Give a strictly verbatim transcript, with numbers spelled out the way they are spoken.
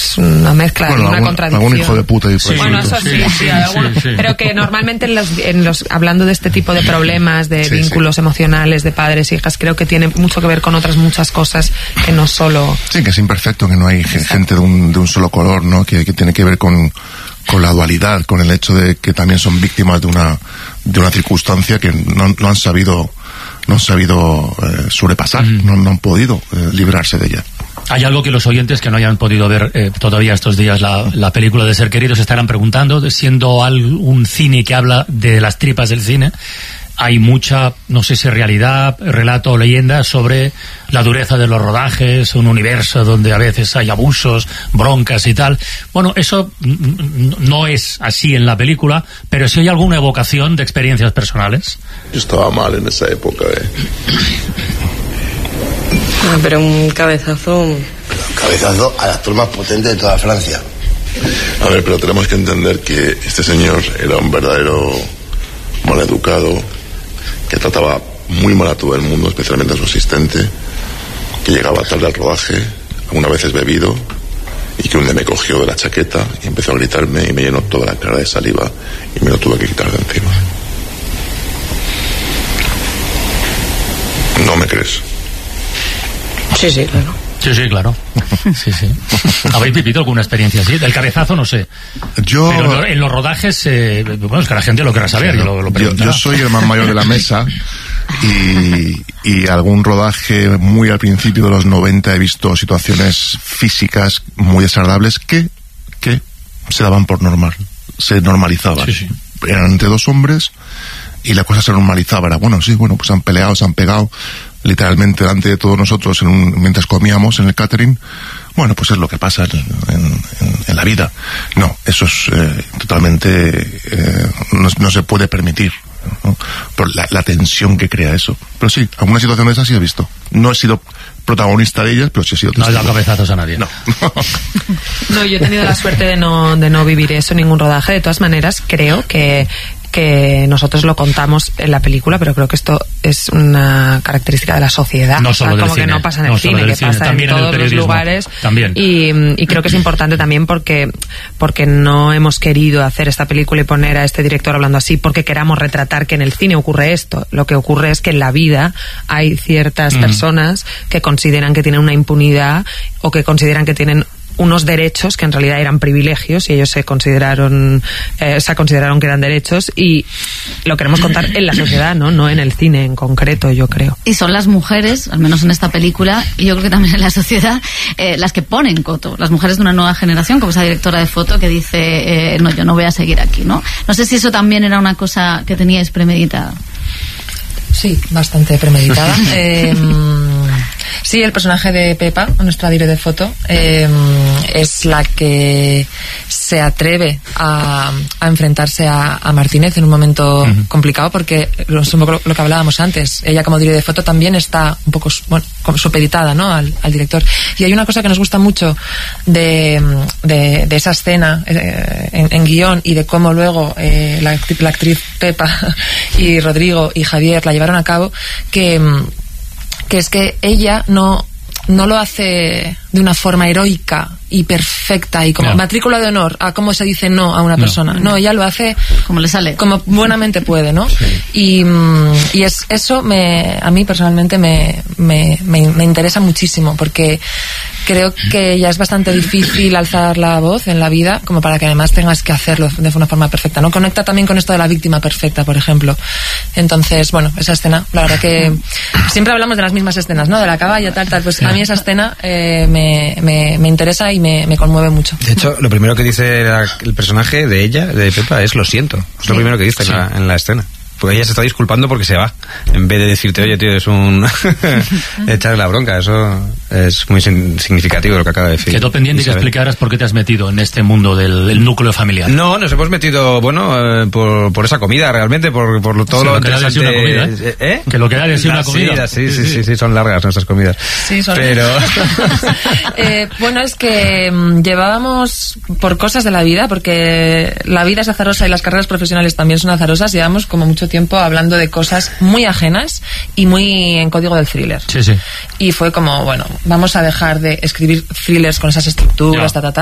es una mezcla, bueno, una algún, contradicción. Algún hijo de puta y sí, bueno, eso sí, sí, sí, alguno, sí, sí. Pero que normalmente en los, en los, hablando de este tipo de problemas, de sí, vínculos sí. emocionales, de padres e hijas, creo que tiene mucho que ver con otras muchas cosas que no solo... Sí, que es imperfecto, que no hay Exacto. gente de un, de un solo color, ¿no? Que, que tiene que ver con, con la dualidad, con el hecho de que también son víctimas de una, de una circunstancia que no, no han sabido, no han sabido eh, sobrepasar, mm. no, no han podido eh, librarse de ella. Hay algo que los oyentes que no hayan podido ver eh, todavía estos días la, la película de Ser Queridos estarán preguntando, siendo al, un cine que habla de las tripas del cine, hay mucha, no sé si realidad, relato o leyenda sobre la dureza de los rodajes, un universo donde a veces hay abusos, broncas y tal. Bueno, eso no es así en la película, pero sí hay alguna evocación de experiencias personales. Yo estaba mal en esa época, eh. Ah, pero un cabezazo... Un cabezazo al actor más potente de toda Francia. A ver, pero tenemos que entender que este señor era un verdadero maleducado, que trataba muy mal a todo el mundo, especialmente a su asistente, que llegaba tarde al rodaje, algunas veces bebido, y que un día me cogió de la chaqueta y empezó a gritarme y me llenó toda la cara de saliva y me lo tuve que quitar de encima. ¿No me crees? Sí, sí, claro. Sí, sí, claro. Sí, sí. ¿Habéis vivido alguna experiencia así? Del cabezazo no sé. Yo... Pero en los rodajes, eh, bueno, es que la gente lo querrá saber. Claro. Yo, lo yo, yo soy el más mayor de la mesa y, y algún rodaje muy al principio de los noventa he visto situaciones físicas muy desagradables que, que se daban por normal. Se normalizaban. Sí, sí. Eran entre dos hombres y la cosa se normalizaba. Era, bueno, sí, bueno, pues han peleado, se han pegado literalmente delante de todos nosotros en un, mientras comíamos en el catering. Bueno, pues es lo que pasa en, en, en, en la vida. No, eso es eh, totalmente eh, no, no se puede permitir, ¿no? Por la, la tensión que crea eso. Pero sí, alguna situación de esas sí he visto. No he sido protagonista de ellas, pero sí he sido testigo. No he dado cabezazos a nadie. No. No, yo he tenido la suerte de no, de no vivir eso en ningún rodaje. De todas maneras, creo que que nosotros lo contamos en la película, pero creo que esto es una característica de la sociedad. No solo o sea, del como cine. que no pasa en el no cine, que cine. pasa También en todos en los lugares. También. Y, y creo que es importante también porque, porque no hemos querido hacer esta película y poner a este director hablando así porque queramos retratar que en el cine ocurre esto. Lo que ocurre es que en la vida hay ciertas mm. personas que consideran que tienen una impunidad o que consideran que tienen unos derechos que en realidad eran privilegios y ellos se consideraron eh, se consideraron que eran derechos y lo queremos contar en la sociedad, ¿no? No en el cine en concreto, yo creo. Y son las mujeres, al menos en esta película, y yo creo que también en la sociedad, eh, las que ponen coto. Las mujeres de una nueva generación, como esa directora de foto que dice, eh, no, yo no voy a seguir aquí, ¿no? No sé si eso también era una cosa que teníais premeditada. Sí, bastante premeditada. eh, sí, el personaje de Pepa, nuestra directora de foto, eh, es la que se atreve a, a enfrentarse a, a Martínez en un momento uh-huh. complicado, porque es un poco lo, lo que hablábamos antes. Ella como directora de foto también está un poco bueno, supeditada, ¿no? al, al director. Y hay una cosa que nos gusta mucho de, de, de esa escena eh, en, en guión y de cómo luego eh, la, la actriz Pepa y Rodrigo y Javier la llevaron a cabo, que, que es que ella no, no lo hace de una forma heroica y perfecta y como no. matrícula de honor a cómo se dice no a una no. persona. No, ella lo hace como le sale, como buenamente puede, ¿no? Sí. Y, y es eso me a mí personalmente me, me, me, me interesa muchísimo porque creo que ya es bastante difícil alzar la voz en la vida como para que además tengas que hacerlo de una forma perfecta, ¿no? Conecta también con esto de la víctima perfecta, por ejemplo. Entonces, bueno, esa escena, la verdad que siempre hablamos de las mismas escenas, ¿no? De la caballa, tal, tal, pues a mí esa escena eh, me, me, me interesa y me, me conmueve mucho. De hecho, lo primero que dice la, el personaje de ella, de Pepa, es lo siento. Es lo sí. primero que dice sí. en, la, en la escena. Porque ella se está disculpando porque se va. En vez de decirte, oye, tío, es un... echarle la bronca. Eso es muy significativo lo que acaba de decir. Quedó pendiente Isabel. Que explicaras por qué te has metido en este mundo del, del núcleo familiar. No, nos hemos metido, bueno, eh, por, por esa comida, realmente, por, por todo sí, lo interesante. Una comida, ¿eh? ¿Eh? Que lo que da es una comida. Sí, sí, sí, sí, sí, son largas nuestras comidas. Sí, son Pero... eh, bueno, es que mmm, llevábamos, por cosas de la vida, porque la vida es azarosa y las carreras profesionales también son azarosas, llevamos como mucho tiempo hablando de cosas muy ajenas y muy en código del thriller. Sí, sí. Y fue como, bueno, vamos a dejar de escribir thrillers con esas estructuras, ta, ta, ta.